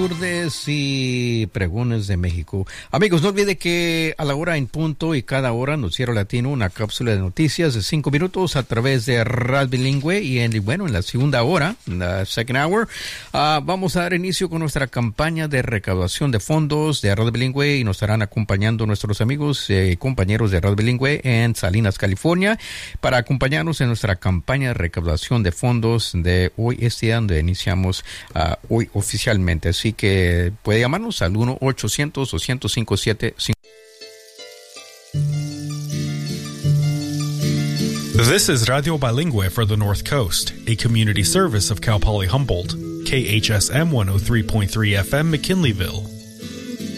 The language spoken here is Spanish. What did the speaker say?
Lourdes y pregones de México. Amigos, no olvide que a la hora en punto y cada hora Noticiero Latino, una cápsula de noticias de 5 minutos a través de Radio Bilingüe y en la segunda hora, la second hour, vamos a dar inicio con nuestra campaña de recaudación de fondos de Radio Bilingüe y nos estarán acompañando nuestros amigos y compañeros de Radio Bilingüe en Salinas, California, para acompañarnos en nuestra campaña de recaudación de fondos de hoy, este día donde iniciamos hoy oficialmente. Así que puede llamarnos al 1-800-205-75. This is Radio Bilingüe for the North Coast, a community service of Cal Poly Humboldt, KHSM 103.3 FM McKinleyville.